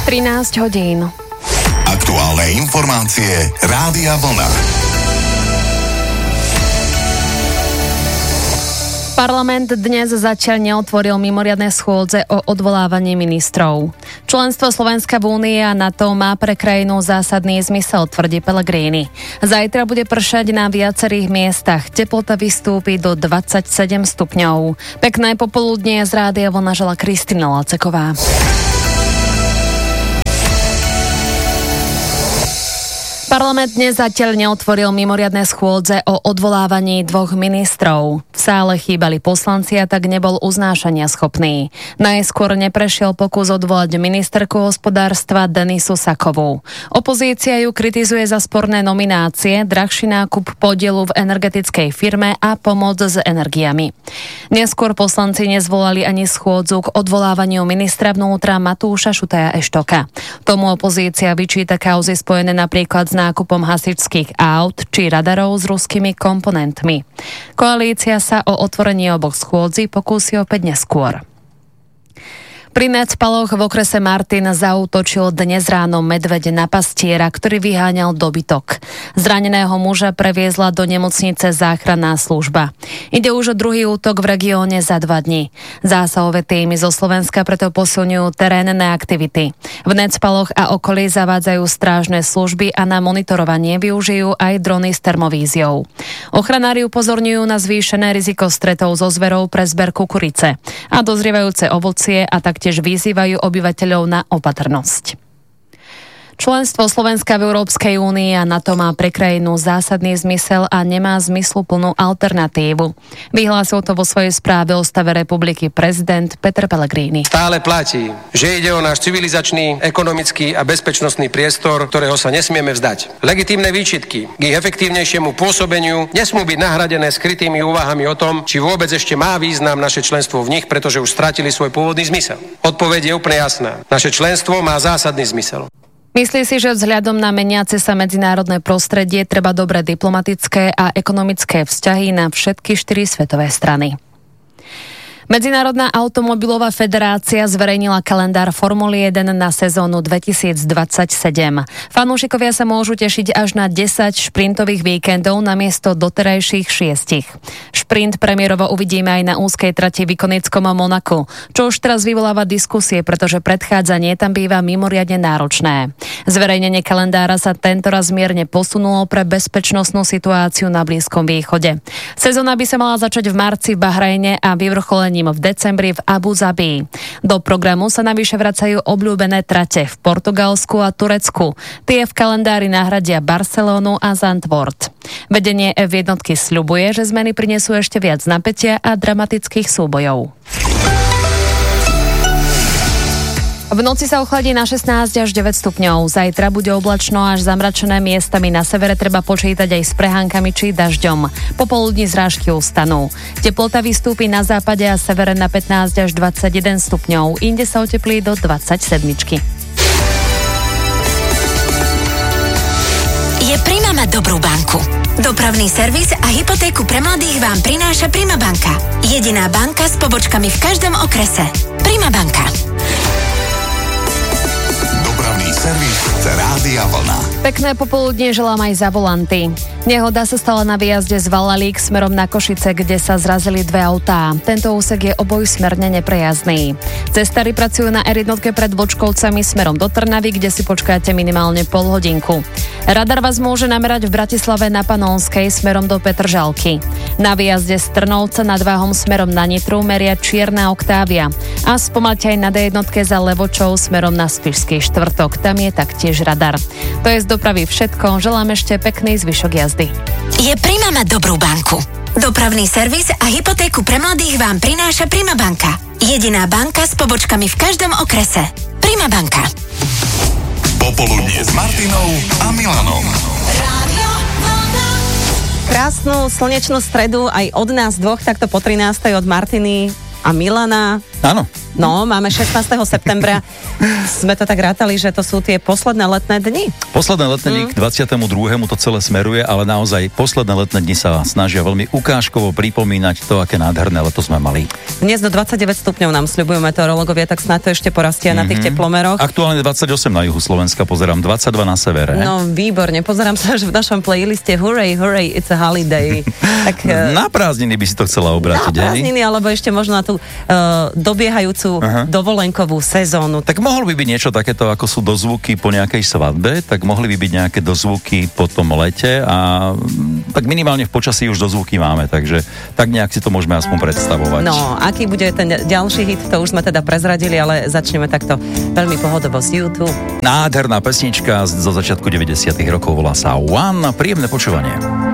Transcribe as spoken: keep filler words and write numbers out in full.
trinásť hodín. Aktuálne informácie Rádia Vlna. Parlament dnes zatiaľ neotvoril mimoriadne schôdze o odvolávaní ministrov. Členstvo Slovenska v Únii a NATO má pre krajinu zásadný zmysel, tvrdí Pellegrini. Zajtra bude pršať na viacerých miestach. Teplota vystúpi do dvadsaťsedem stupňov. Pekné popoludnie z Rádia Vlna žela Kristina Laceková. Parlament dnes zatiaľ neotvoril mimoriadne schôdze o odvolávaní dvoch ministrov. V sále chýbali poslanci a tak nebol uznášania schopný. Najskôr neprešiel pokus odvolať ministerku hospodárstva Denisu Sakovú. Opozícia ju kritizuje za sporné nominácie, drahší nákup podielu v energetickej firme a pomoc s energiami. Neskôr poslanci nezvolali ani schôdzu k odvolávaniu ministra vnútra Matúša Šutaja Eštoka. Tomu opozícia vyčíta kauzy spojené napríklad s nákupom hasičských aut či radarov s ruskými komponentmi. Koalícia sa o otvorenie oboch schôdzí pokúsi opäť neskôr. Pri Necpaloch v okrese Martin zaútočil dnes ráno medveď na pastiera, ktorý vyháňal dobytok. Zraneného muža previezla do nemocnice záchranná služba. Ide už o druhý útok v regióne za dva dni. Zásahové týmy zo Slovenska preto posilňujú terénne aktivity. V Necpaloch a okolí zavádzajú strážne služby a na monitorovanie využijú aj drony s termovíziou. Ochranári upozorňujú na zvýšené riziko stretov so zverou pre zber kukurice a dozrievajúce ovocie a tak tiež vyzývajú obyvateľov na opatrnosť. Členstvo Slovenska v Európskej únii a NATO má pre krajinu zásadný zmysel a nemá zmysluplnú alternatívu. Vyhlásil to vo svojej správe o stave republiky prezident Peter Pellegrini. Stále platí, že ide o náš civilizačný, ekonomický a bezpečnostný priestor, ktorého sa nesmieme vzdať. Legitímne výčitky k ich efektívnejšiemu pôsobeniu nesmú byť nahradené skrytými úvahami o tom, či vôbec ešte má význam naše členstvo v nich, pretože už stratili svoj pôvodný zmysel. Odpoveď je úplne jasná. Naše členstvo má zásadný zmysel. Myslí si, že vzhľadom na meniace sa medzinárodné prostredie treba dobré diplomatické a ekonomické vzťahy na všetky štyri svetové strany. Medzinárodná automobilová federácia zverejnila kalendár Formuly jeden na sezónu dvetisícdvadsaťsedem. Fanúšikovia sa môžu tešiť až na desať šprintových víkendov namiesto doterajších šiestich. Šprint premiérovo uvidíme aj na úzkej trati v ikonickom Monaku, čo už teraz vyvoláva diskusie, pretože predchádzanie tam býva mimoriadne náročné. Zverejnenie kalendára sa tentoraz mierne posunulo pre bezpečnostnú situáciu na Blízkom východe. Sezóna by sa mala začať v marci v Bahrajne a vyvrcholenie v decembri v Abu Zabi. Do programu sa navyše vracajú obľúbené trate v Portugalsku a Turecku. Tie v kalendári nahradia Barcelonu a Zandvoort. Vedenie ef jednotky sľubuje, že zmeny prinesú ešte viac napätia a dramatických súbojov. V noci sa ochladí na šestnásť až deväť stupňov. Zajtra bude oblačno až zamračené, miestami na severe treba počítať aj s prehánkami či dažďom. Popoludní zrážky ustanú. Teplota vystúpi na západe a severe na pätnásť až dvadsaťjeden stupňov. Inde sa oteplí do dvadsaťsedem. Je Prima mať dobrú banku. Dopravný servis a hypotéku pre mladých vám prináša Prima banka. Jediná banka s pobočkami v každom okrese. Prima banka. Servis Rádia Vlna. Pekné popoludnie želám aj za volanty. Nehoda sa stala na výjazde z Valalík smerom na Košice, kde sa zrazili dve autá. Tento úsek je obojsmerne neprejazdný. Cestári pracujú na er jedna pred Vočkovcami smerom do Trnavy, kde si počkáte minimálne pol hodinku. Radar vás môže namerať v Bratislave na Panonskej smerom do Petržalky. Na výjazde z Trnovca nad Váhom smerom na Nitru meria Čierna Oktávia. A spomalte aj na dé jedna za Levočou smerom na Spišský štvrtok. Tam je taktiež radar. To je z dopravy všetko. Želám ešte pekný zvyšok jazdy. Je Prima mať dobrú banku. Dopravný servis a hypotéku pre mladých vám prináša Prima banka. Jediná banka s pobočkami v každom okrese. Prima banka. Popoludnie s Martinou a Milanom. Krásnu slnečnú stredu aj od nás dvoch, takto po trinástej od Martiny a Milana. Áno. No, máme šestnásteho septembra. Sme to tak rátali, že to sú tie posledné letné dni. Posledné letné dni, mm. k dvadsiatemu druhému to celé smeruje, ale naozaj posledné letné dni sa snažia veľmi ukážkovo pripomínať to, aké nádherné leto sme mali. Dnes do dvadsaťdeväť stupňov nám sľubujú meteorológovia, tak snáď to ešte porastie mm-hmm. na tých teplomeroch. Aktuálne dvadsaťosem na juhu Slovenska, pozerám dvadsaťdva na severe. No, výborne. Pozerám sa, že v našom playliste Hooray, hooray, it's a holiday. Tak, na prázdniny by si to chcela obrátiť, Na prázdniny, hej? Alebo ešte možno na tú uh, dobiehajúcu Aha. dovolenkovú sezónu. Tak mohlo by byť niečo takéto, ako sú dozvuky po nejakej svadbe, tak mohli by byť nejaké dozvuky po tom lete a tak minimálne v počasí už dozvuky máme, takže tak nejak si to môžeme aspoň predstavovať. No, aký bude ten ďalší hit, to už sme teda prezradili, ale začneme takto veľmi pohodovo z YouTube. Nádherná pesnička zo začiatku deväťdesiatych rokov volá sa One. Príjemné počúvanie.